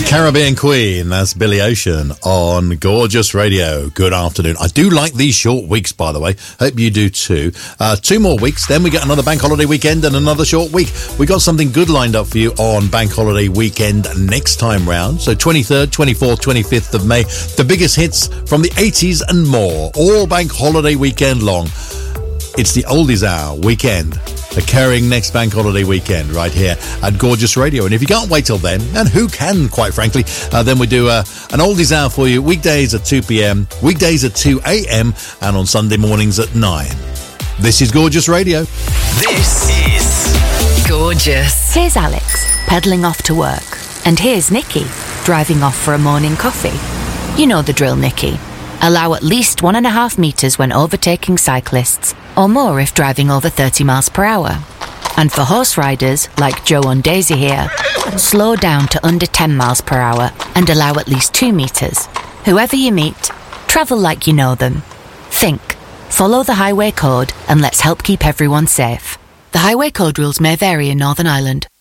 Caribbean Queen, that's Billy Ocean on Gorgeous Radio. Good afternoon. I do like these short weeks, by the way. Hope you do too. 2 more weeks, then we get another bank holiday weekend and another short week. We got something good lined up for you on bank holiday weekend next time round. So 23rd, 24th, 25th of May, the biggest hits from the 80s and more, all bank holiday weekend long. It's the Oldies Hour weekend, occurring next bank holiday weekend right here at Gorgeous Radio. And if you can't wait till then, and who can, quite frankly, then we do an Oldies Hour for you, weekdays at 2 p.m, weekdays at 2 a.m, and on Sunday mornings at 9. This is Gorgeous Radio. This is Gorgeous. Here's Alex, pedalling off to work. And here's Nikki, driving off for a morning coffee. You know the drill, Nikki. Allow at least 1.5 metres when overtaking cyclists, or more if driving over 30 miles per hour. And for horse riders, like Joe and Daisy here, slow down to under 10 miles per hour and allow at least 2 metres. Whoever you meet, travel like you know them. Think, follow the highway code, and let's help keep everyone safe. The highway code rules may vary in Northern Ireland.